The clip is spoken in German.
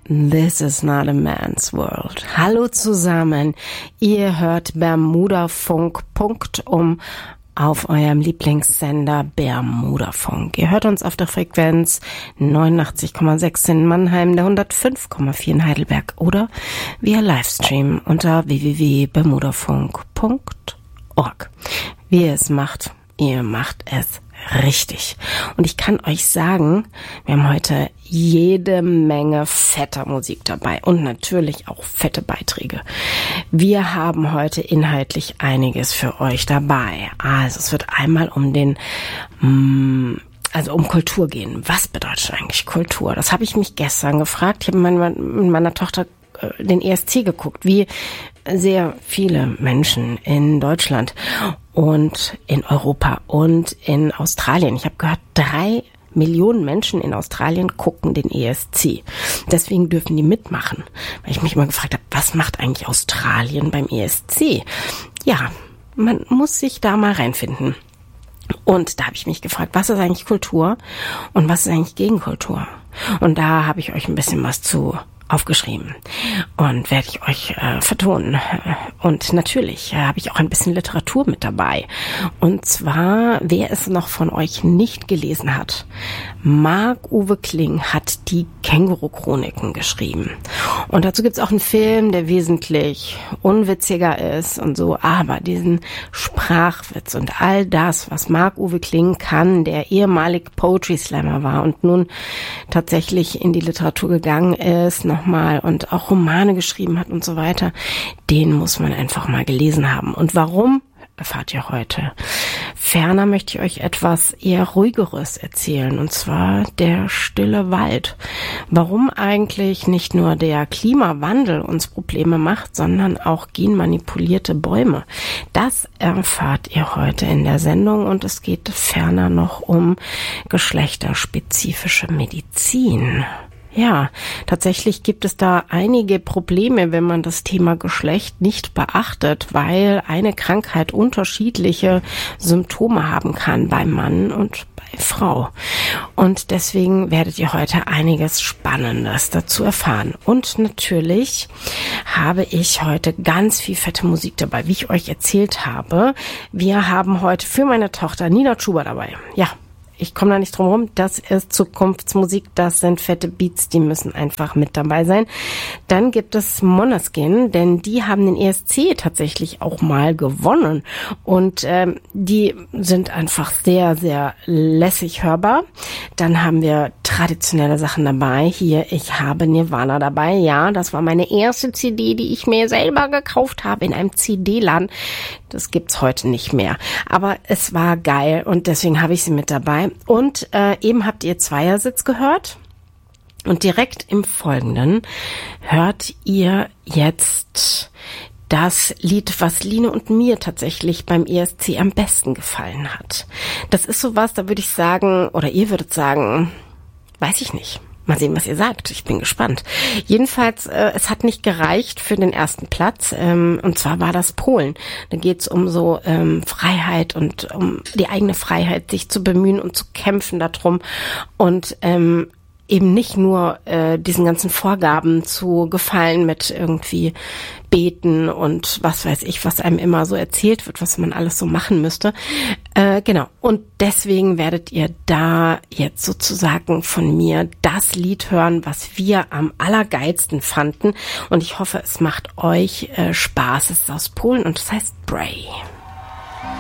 This is not a man's world. Hallo zusammen, ihr hört Bermudafunk auf eurem Lieblingssender Bermudafunk. Ihr hört uns auf der Frequenz 89,6 in Mannheim, der 105,4 in Heidelberg oder via Livestream unter www.bermudafunk.org. Wie ihr es macht, ihr macht es richtig. Und ich kann euch sagen, wir haben heute jede Menge fetter Musik dabei und natürlich auch fette Beiträge. Wir haben heute inhaltlich einiges für euch dabei. Also es wird einmal um Kultur gehen. Was bedeutet eigentlich Kultur? Das habe ich mich gestern gefragt. Ich habe mit meiner Tochter den ESC geguckt, wie sehr viele Menschen in Deutschland und in Europa und in Australien. Ich habe gehört, 3 Millionen Menschen in Australien gucken den ESC. Deswegen dürfen die mitmachen. Weil ich mich mal gefragt habe, was macht eigentlich Australien beim ESC? Ja, man muss sich da mal reinfinden. Und da habe ich mich gefragt, was ist eigentlich Kultur und was ist eigentlich Gegenkultur? Und da habe ich euch ein bisschen was zu aufgeschrieben und werde ich euch vertonen. Und natürlich habe ich auch ein bisschen Literatur mit dabei. Und zwar, wer es noch von euch nicht gelesen hat, Marc-Uwe Kling hat die Känguru-Chroniken geschrieben. Und dazu gibt es auch einen Film, der wesentlich unwitziger ist und so, aber diesen Sprachwitz und all das, was Marc-Uwe Kling kann, der ehemalig Poetry Slammer war und nun tatsächlich in die Literatur gegangen ist, nochmal und auch Romane geschrieben hat und so weiter, den muss man einfach mal gelesen haben. Und warum, erfahrt ihr heute. Ferner möchte ich euch etwas eher Ruhigeres erzählen, und zwar der stille Wald. Warum eigentlich nicht nur der Klimawandel uns Probleme macht, sondern auch genmanipulierte Bäume. Das erfahrt ihr heute in der Sendung, und es geht ferner noch um geschlechterspezifische Medizin. Ja, tatsächlich gibt es da einige Probleme, wenn man das Thema Geschlecht nicht beachtet, weil eine Krankheit unterschiedliche Symptome haben kann bei Mann und bei Frau. Und deswegen werdet ihr heute einiges Spannendes dazu erfahren. Und natürlich habe ich heute ganz viel fette Musik dabei, wie ich euch erzählt habe. Wir haben heute für meine Tochter Nina Chuba dabei. Ja. Ich komme da nicht drum rum, das ist Zukunftsmusik, das sind fette Beats, die müssen einfach mit dabei sein. Dann gibt es Måneskin, denn die haben den ESC tatsächlich auch mal gewonnen und die sind einfach sehr, sehr lässig hörbar. Dann haben wir traditionelle Sachen dabei. Hier, ich habe Nirvana dabei. Ja, das war meine erste CD, die ich mir selber gekauft habe in einem CD-Laden. Das gibt's heute nicht mehr. Aber es war geil und deswegen habe ich sie mit dabei. Und eben habt ihr Zweiersitz gehört. Und direkt im Folgenden hört ihr jetzt das Lied, was Line und mir tatsächlich beim ESC am besten gefallen hat. Das ist sowas, da würde ich sagen, oder ihr würdet sagen, weiß ich nicht. Mal sehen, was ihr sagt. Ich bin gespannt. Jedenfalls, es hat nicht gereicht für den ersten Platz. Und zwar war das Polen. Da geht's um so Freiheit und um die eigene Freiheit, sich zu bemühen und zu kämpfen darum. Und eben nicht nur diesen ganzen Vorgaben zu gefallen mit irgendwie Beten und was weiß ich, was einem immer so erzählt wird, was man alles so machen müsste. Genau. Und deswegen werdet ihr da jetzt sozusagen von mir das Lied hören, was wir am allergeilsten fanden. Und ich hoffe, es macht euch Spaß. Es ist aus Polen und es heißt Bray.